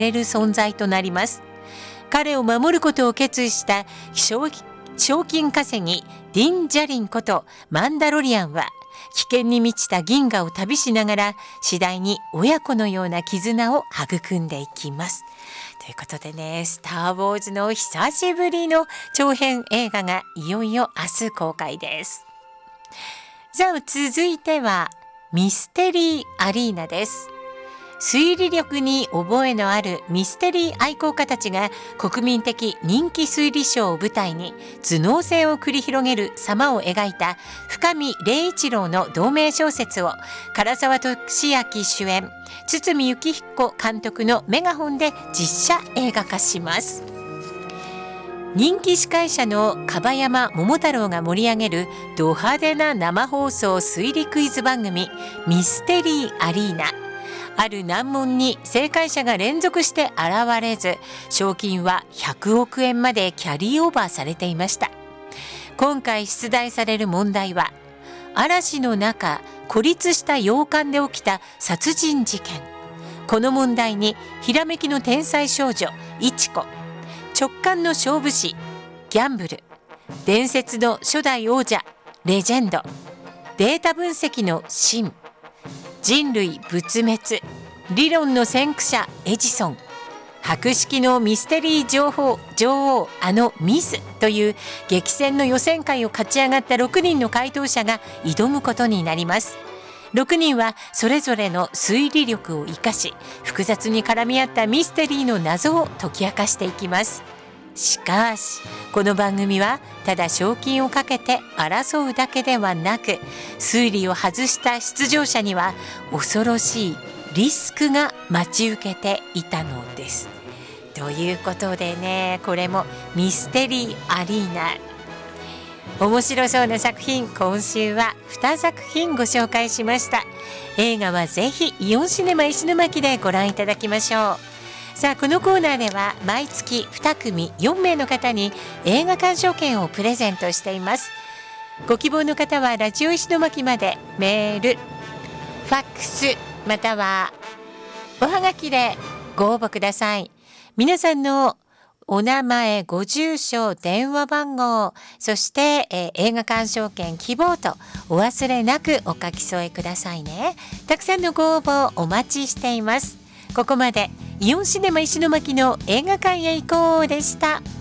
れる存在となります。彼を守ることを決意した賞金稼ぎディン・ジャリンことマンダロリアンは、危険に満ちた銀河を旅しながら次第に親子のような絆を育んでいきます。ということでね、スター・ウォーズの久しぶりの長編映画がいよいよ明日公開です。さあ、続いてはミステリーアリーナです。推理力に覚えのあるミステリー愛好家たちが国民的人気推理ショーを舞台に頭脳戦を繰り広げる様を描いた深見礼一郎の同名小説を唐沢寿明主演、堤幸彦監督のメガホンで実写映画化します。人気司会者の樺山桃太郎が盛り上げるド派手な生放送推理クイズ番組ミステリーアリーナ。ある難問に正解者が連続して現れず、賞金は100億円までキャリーオーバーされていました。今回出題される問題は、嵐の中孤立した洋館で起きた殺人事件。この問題にひらめきの天才少女いちこ、直感の勝負師ギャンブル、伝説の初代王者レジェンド、データ分析のシン、人類仏滅、理論の先駆者エジソン、博識のミステリー女王ミスという激戦の予選会を勝ち上がった6人の回答者が挑むことになります。6人はそれぞれの推理力を生かし、複雑に絡み合ったミステリーの謎を解き明かしていきます。しかしこの番組はただ賞金をかけて争うだけではなく、推理を外した出場者には恐ろしいリスクが待ち受けていたのです。ということでね、これもミステリーアリーナ、面白そうな作品、今週は2作品ご紹介しました。映画はぜひイオンシネマ石巻でご覧いただきましょう。さあ、このコーナーでは毎月2組4名の方に映画鑑賞券をプレゼントしています。ご希望の方はラジオ石巻までメール、ファックスまたはおはがきでご応募ください。皆さんのお名前、ご住所、電話番号、そして、映画鑑賞券希望とお忘れなくお書き添えくださいね。たくさんのご応募お待ちしています。ここまでイオンシネマ石巻の映画館へ行こうでした。